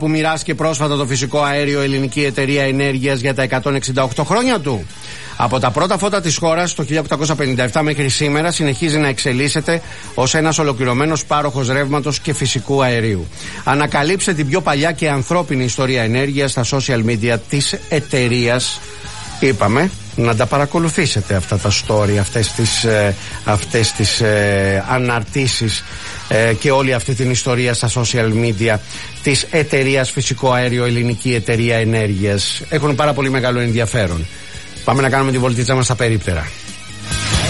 που μοιράστηκε πρόσφατα το φυσικό αέριο ελληνική εταιρεία ενέργειας για τα 168 χρόνια του. Από τα πρώτα φώτα της χώρας το 1857 μέχρι σήμερα συνεχίζει να εξελίσσεται ως ένας ολοκληρωμένος πάροχος ρεύματος και φυσικού αερίου. Ανακαλύψτε την πιο παλιά και ανθρώπινη ιστορία ενέργειας στα social media της εταιρείας. Είπαμε να τα παρακολουθήσετε αυτά τα story, αυτές τις αναρτήσεις και όλη αυτή την ιστορία στα social media της εταιρείας Φυσικό Αέριο Ελληνική Εταιρεία Ενέργειας. Έχουν πάρα πολύ μεγάλο ενδιαφέρον. Πάμε να κάνουμε τη βολτίτσα μας στα περίπτερα.